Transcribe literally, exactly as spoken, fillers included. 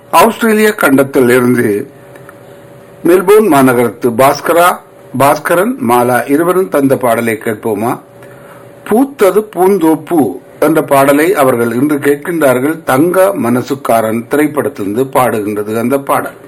ஆஸ்திரேலிய கண்டத்தில் இருந்து மெல்போர்ன் மாநகரத்து பாஸ்கரா பாஸ்கரன் மாலா இருவரும் தந்த பாடலை கேட்போமா? பூத்தது பூந்தோப்பு என்ற பாடலை அவர்கள் இன்று கேட்கின்றார்கள். தங்க மனசுக்காரன் திரைப்படத்திலிருந்து பாடுகின்றது அந்த பாடல்.